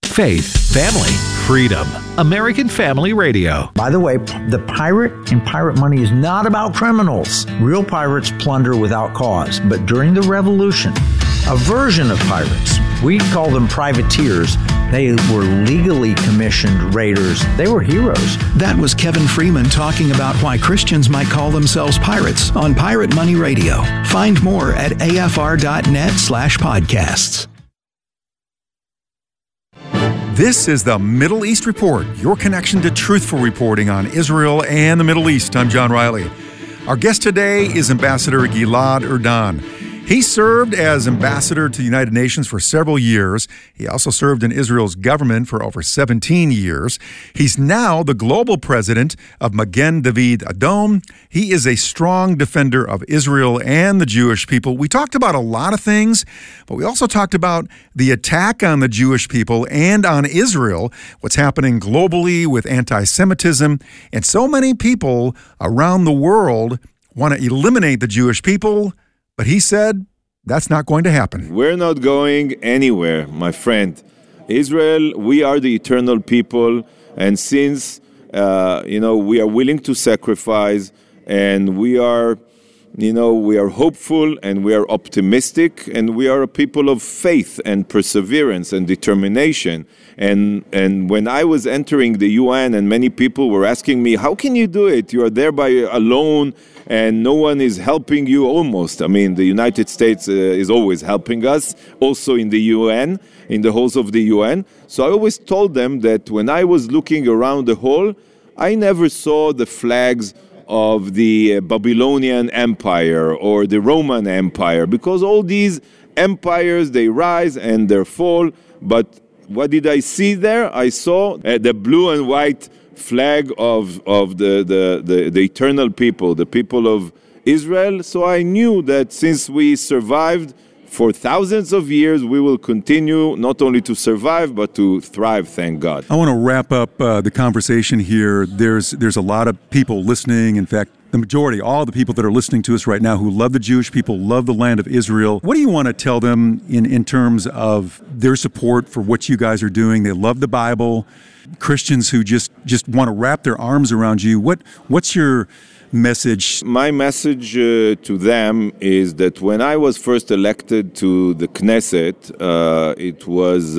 Faith, family, freedom. American Family Radio. By the way, the pirate in Pirate Money is not about criminals. Real pirates plunder without cause. But during the Revolution, a version of pirates, we call them privateers, they were legally commissioned raiders. They were heroes. That was Kevin Freeman talking about why Christians might call themselves pirates on Pirate Money Radio. Find more at afr.net/podcasts. This is the Middle East Report, your connection to truthful reporting on Israel and the Middle East. I'm John Riley. Our guest today is Ambassador Gilad Erdan. He served as ambassador to the United Nations for several years. He also served in Israel's government for over 17 years. He's now the global president of Magen David Adom. He is a strong defender of Israel and the Jewish people. We talked about a lot of things, but we also talked about the attack on the Jewish people and on Israel, what's happening globally with anti-Semitism, and so many people around the world want to eliminate the Jewish people. But he said that's not going to happen. We're not going anywhere, my friend. Israel, we are the eternal people. And since, we are willing to sacrifice and we are hopeful and we are optimistic and we are a people of faith and perseverance and determination. And when I was entering the UN and many people were asking me, how can you do it? You are there alone and no one is helping you almost. I mean, the United States is always helping us, also in the UN, in the halls of the UN. So I always told them that when I was looking around the hall, I never saw the flags of the Babylonian Empire or the Roman Empire, because all these empires, they rise and they fall. But what did I see there? I saw the blue and white flag of the eternal people, the people of Israel. So I knew that since we survived for thousands of years, we will continue not only to survive, but to thrive, thank God. I want to wrap up the conversation here. There's a lot of people listening. In fact, the majority, all the people that are listening to us right now who love the Jewish people, love the land of Israel. What do you want to tell them in terms of their support for what you guys are doing? They love the Bible. Christians who just want to wrap their arms around you. What's your message? My message to them is that when I was first elected to the Knesset, it was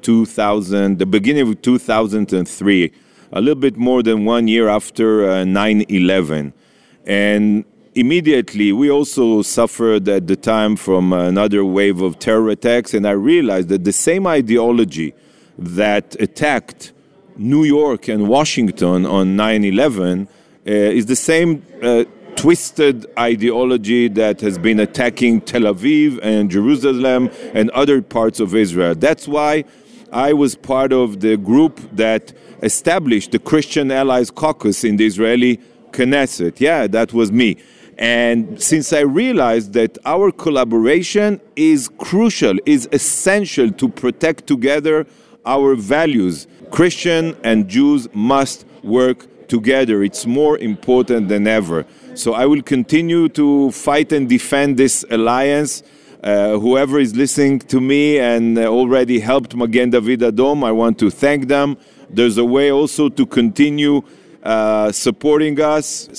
the beginning of 2003, a little bit more than 1 year after 9/11. And immediately, we also suffered at the time from another wave of terror attacks, and I realized that the same ideology that attacked New York and Washington on 9/11 is the same twisted ideology that has been attacking Tel Aviv and Jerusalem and other parts of Israel. That's why I was part of the group that established the Christian Allies Caucus in the Israeli Knesset. Yeah, that was me. And since I realized that our collaboration is crucial, is essential to protect together our values, Christian and Jews must work together. It's more important than ever. So I will continue to fight and defend this alliance. Whoever is listening to me and already helped Magen David Adom, I want to thank them. There's a way also to continue supporting us,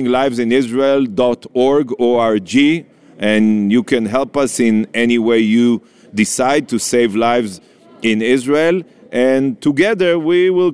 savinglivesinisrael.org, and you can help us in any way you decide to save lives in Israel. And together we will